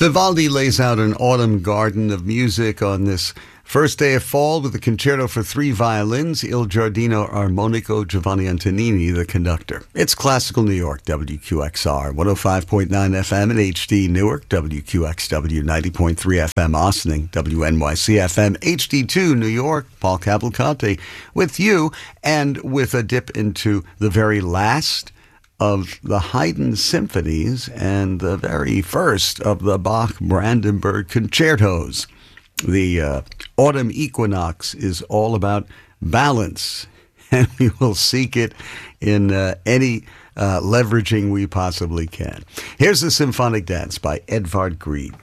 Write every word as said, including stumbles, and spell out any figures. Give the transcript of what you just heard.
Vivaldi lays out an autumn garden of music on this first day of fall with a concerto for three violins, Il Giardino Armonico, Giovanni Antonini, the conductor. It's Classical New York, W Q X R, one oh five point nine F M in H D Newark, W Q X W ninety point three F M Ossining, W N Y C F M H D two New York. Paul Cavalcante with you, and with a dip into the very last of the Haydn symphonies and the very first of the Bach-Brandenburg concertos. The uh, autumn equinox is all about balance, and we will seek it in uh, any uh, leveraging we possibly can. Here's the Symphonic Dance by Edvard Grieg.